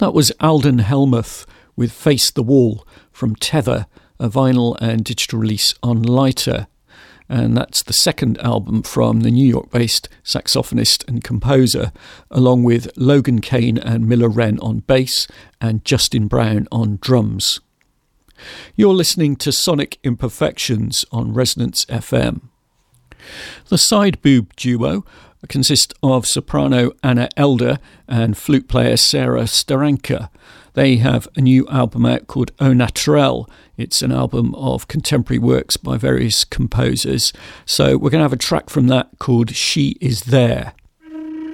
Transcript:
That was Alden Helmuth with Face the Wall from Tether, a vinyl and digital release on Lighter. And that's the second album from the New York-based saxophonist and composer, along with Logan Kane and Miller Wren on bass and Justin Brown on drums. You're listening to Sonic Imperfections on Resonance FM. The Side Boob duo consist of soprano Anna Elder and flute player Sarah Staranka. They have a new album out called Au Naturel. It's an album of contemporary works by various composers. So we're going to have a track from that called She Is There.